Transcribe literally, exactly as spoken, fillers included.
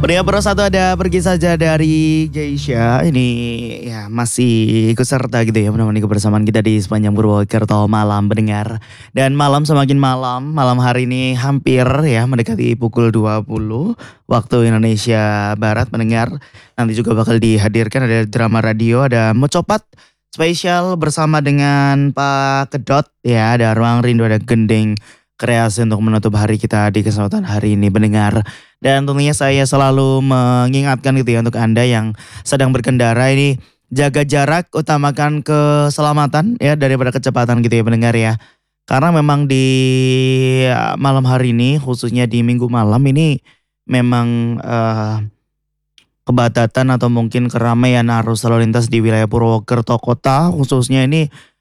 Pria Pro satu ada Pergi Saja dari Geisha. Ini ya masih ikut serta gitu ya menemani kebersamaan kita di sepanjang Purwokerto malam pendengar. Dan malam semakin malam, malam hari ini hampir ya mendekati pukul dua puluh waktu Indonesia Barat pendengar. Nanti juga bakal dihadirkan ada drama radio, ada Mecopat spesial bersama dengan Pak Kedot ya, ada Ruang Rindu, ada Gending Kreasi untuk menutup hari kita di kesempatan hari ini pendengar. Dan tentunya saya selalu mengingatkan gitu ya untuk Anda yang sedang berkendara ini, jaga jarak, utamakan keselamatan ya daripada kecepatan gitu ya pendengar ya. Karena memang di uh, malam hari ini khususnya di minggu malam ini memang uh, kepadatan atau mungkin keramaian arus lalu lintas di wilayah Purwokerto kota khususnya ini